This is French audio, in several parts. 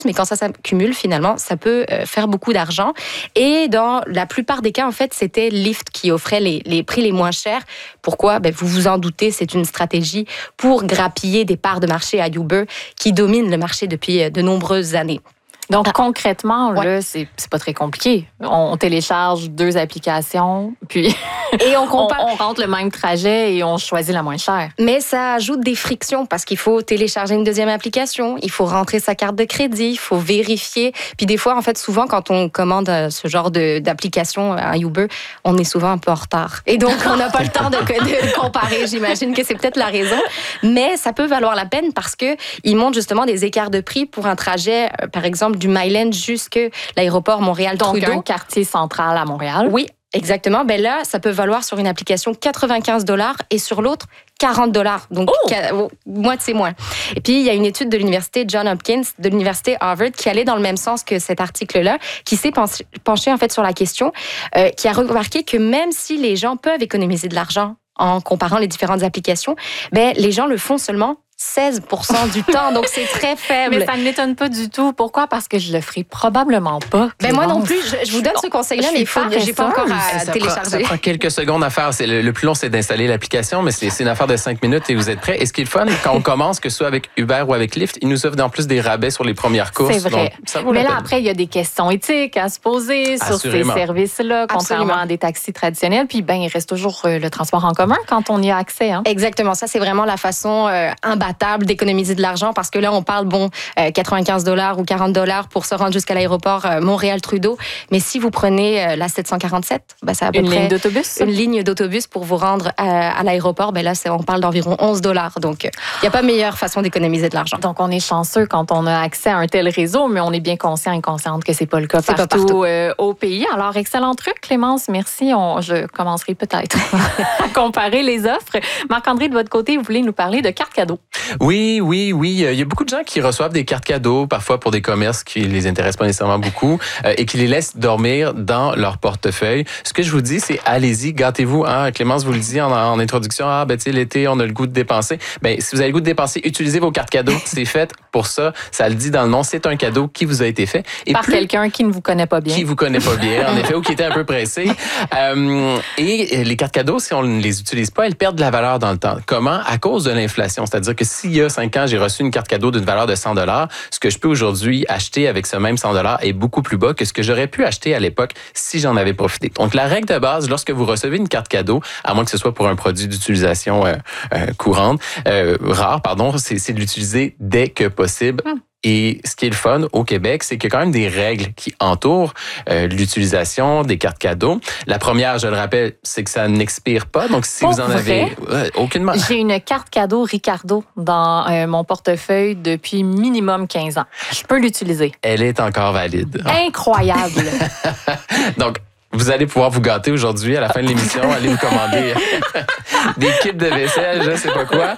mais quand ça s'accumule, finalement, ça peut faire beaucoup d'argent. Et dans la plupart des cas, en fait, c'était Lyft qui offrait les prix les moins chers. Pourquoi? Vous vous en doutez, c'est une stratégie pour grappiller des parts de marché à Uber qui domine le marché depuis de nombreuses années. Donc, concrètement, là, c'est pas très compliqué. On télécharge 2 applications, puis et on rentre le même trajet et on choisit la moins chère. Mais ça ajoute des frictions parce qu'il faut télécharger une deuxième application, il faut rentrer sa carte de crédit, il faut vérifier. Puis des fois, en fait, souvent, quand on commande ce genre d'application à Uber, on est souvent un peu en retard. Et donc, on n'a pas le temps de comparer. J'imagine que c'est peut-être la raison. Mais ça peut valoir la peine parce qu'ils montrent justement des écarts de prix pour un trajet, par exemple, du Myland jusqu'à l'aéroport Montréal-Trudeau. Donc, un quartier central à Montréal. Oui, exactement. Là, ça peut valoir sur une application 95 $ et sur l'autre 40 $. Donc, moitié moins. Et puis, il y a une étude de l'université Johns Hopkins, de l'université Harvard, qui allait dans le même sens que cet article-là, qui s'est penché en fait sur la question, qui a remarqué que même si les gens peuvent économiser de l'argent en comparant les différentes applications, les gens le font seulement 16% du temps, donc c'est très faible. Mais ça ne m'étonne pas du tout. Pourquoi? Parce que je le ferai probablement pas. Moi non plus. Je vous donne ce conseil-là, mais j'ai pas encore à télécharger. Ça prend quelques secondes à faire. Le plus long, c'est d'installer l'application, mais c'est une affaire de 5 minutes et vous êtes prêts. Et ce qui est le fun, quand on commence, que ce soit avec Uber ou avec Lyft, ils nous offrent en plus des rabais sur les premières courses. C'est vrai. Donc, ça vaut mais la là, peine. après, il y a des questions éthiques à se poser sur ces services-là, contrairement à des taxis traditionnels. Puis, il reste toujours le transport en commun quand on y a accès. Hein? Exactement. Ça, c'est vraiment la façon imbattable d'économiser de l'argent parce que là, on parle, 95 $ ou 40 $ pour se rendre jusqu'à l'aéroport Montréal-Trudeau. Mais si vous prenez la 747, c'est à peu près ligne d'autobus. Une ligne d'autobus pour vous rendre à l'aéroport. Là, on parle d'environ 11 $. Donc, il n'y a pas meilleure façon d'économiser de l'argent. Donc, on est chanceux quand on a accès à un tel réseau, mais on est bien conscient et consciente que c'est pas le cas partout. Au pays. Alors, excellent truc, Clémence. Merci. Je commencerai peut-être à comparer les offres. Marc-André, de votre côté, vous voulez nous parler de cartes cadeaux? Oui. Il y a beaucoup de gens qui reçoivent des cartes cadeaux, parfois pour des commerces qui les intéressent pas nécessairement beaucoup, et qui les laissent dormir dans leur portefeuille. Ce que je vous dis, c'est allez-y, gâtez-vous. Hein? Clémence vous le dit en introduction, l'été, on a le goût de dépenser. Si vous avez le goût de dépenser, utilisez vos cartes cadeaux. C'est fait pour ça. Ça le dit dans le nom. C'est un cadeau qui vous a été fait. Et par quelqu'un qui ne vous connaît pas bien. Qui vous connaît pas bien, en effet, ou qui était un peu pressé. Et les cartes cadeaux, si on ne les utilise pas, elles perdent de la valeur dans le temps. Comment? À cause de l'inflation. C'est-à-dire que s'il y a 5 ans, j'ai reçu une carte cadeau d'une valeur de 100 $, ce que je peux aujourd'hui acheter avec ce même 100 $ est beaucoup plus bas que ce que j'aurais pu acheter à l'époque si j'en avais profité. Donc, la règle de base, lorsque vous recevez une carte cadeau, à moins que ce soit pour un produit d'utilisation courante, rare, c'est de l'utiliser dès que possible. Et ce qui est le fun au Québec, c'est qu'il y a quand même des règles qui entourent l'utilisation des cartes cadeaux. La première, je le rappelle, c'est que ça n'expire pas. Donc, si vous en avez aucunement. J'ai une carte cadeau Ricardo dans mon portefeuille depuis minimum 15 ans. Je peux l'utiliser. Elle est encore valide. Incroyable. Donc, vous allez pouvoir vous gâter aujourd'hui à la fin de l'émission. Allez vous commander des kits de vaisselle, je sais pas quoi.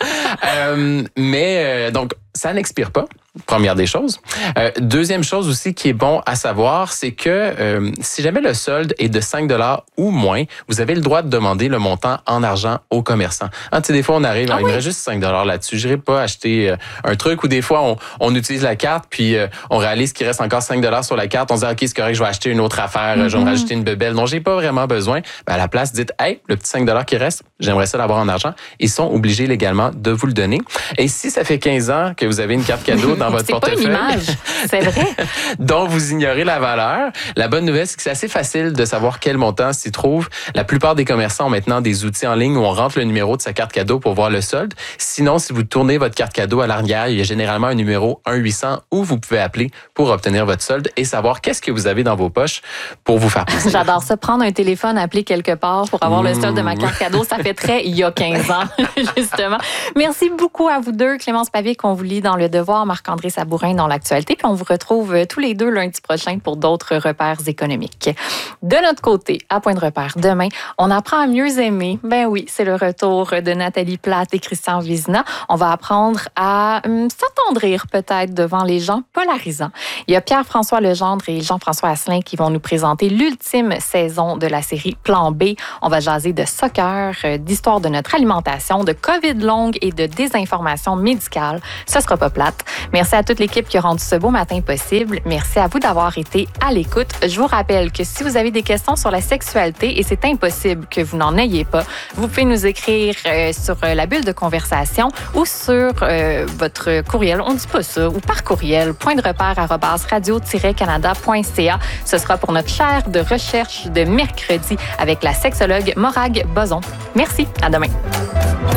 Donc, ça n'expire pas. Première des choses. Deuxième chose aussi qui est bon à savoir, c'est que si jamais le solde est de 5 $ ou moins, vous avez le droit de demander le montant en argent au commerçant. Des fois, on arrive, il me reste juste 5 $ là-dessus. Je n'irai pas acheter un truc, ou des fois, on utilise la carte, puis on réalise qu'il reste encore 5 $ sur la carte. On se dit, OK, c'est correct, je vais acheter une autre affaire, je vais me rajouter une bebelle dont j'ai pas vraiment besoin. À la place, dites, hey, le petit 5 $ qui reste, j'aimerais ça l'avoir en argent. Ils sont obligés légalement de vous le donner. Et si ça fait 15 ans que vous avez une carte cadeau dans votre portefeuille, c'est pas une image, c'est vrai, dont vous ignorez la valeur, la bonne nouvelle, c'est que c'est assez facile de savoir quel montant s'y trouve. La plupart des commerçants ont maintenant des outils en ligne où on rentre le numéro de sa carte cadeau pour voir le solde. Sinon, si vous tournez votre carte cadeau à l'arrière, il y a généralement un numéro 1-800 où vous pouvez appeler pour obtenir votre solde et savoir qu'est-ce que vous avez dans vos poches pour vous faire plaisir. J'adore ça, prendre un téléphone, appeler quelque part pour avoir le solde de ma carte cadeau. Ça fait très il y a 15 ans, justement. Merci beaucoup à vous deux. Clémence Pavic, on vous lit dans Le Devoir, Marc-André Sabourin dans l'Actualité. Puis on vous retrouve tous les deux lundi prochain pour d'autres repères économiques. De notre côté, à Point de repère, demain, on apprend à mieux aimer. Ben oui, c'est le retour de Nathalie Plate et Christian Vizina. On va apprendre à s'attendrir peut-être devant les gens polarisants. Il y a Pierre-François Legendre et Jean-François Asselin qui vont nous présenter l'ultime saison de la série Plan B. On va jaser de soccer, d'histoire de notre alimentation, de COVID longue et de désinformation médicale. Ce sera pas plate. Merci Merci à toute l'équipe qui a rendu ce beau matin possible. Merci à vous d'avoir été à l'écoute. Je vous rappelle que si vous avez des questions sur la sexualité, et c'est impossible que vous n'en ayez pas, vous pouvez nous écrire sur la bulle de conversation ou sur votre courriel, on ne dit pas ça, ou par courriel, point-de-repère@radio-canada.ca. Ce sera pour notre chaire de recherche de mercredi avec la sexologue Morag Bozon. Merci, à demain.